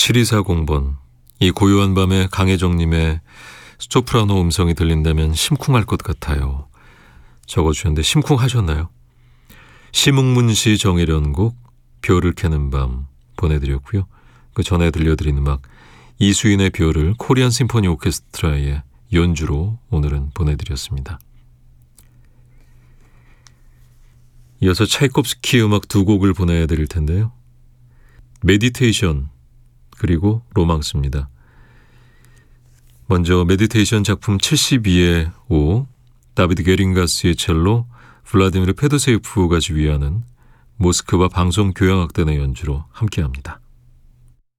7240번. 이 고요한 밤에 강혜정님의 소프라노 음성이 들린다면 심쿵할 것 같아요. 적어주셨는데 심쿵하셨나요? 심흥문시 정혜련곡 별을 캐는 밤 보내드렸고요. 그 전에 들려드린 음악 이수인의 별을 코리안 심포니 오케스트라의 연주로 오늘은 보내드렸습니다. 이어서 차이콥스키 음악 두 곡을 보내드릴 텐데요. 메디테이션 그리고 로망스입니다. 먼저 메디테이션 작품 72의 5 다비드 게링가스의 첼로 블라디미르 페도세이프가 지휘하는 모스크바 방송교향악단의 연주로 함께합니다.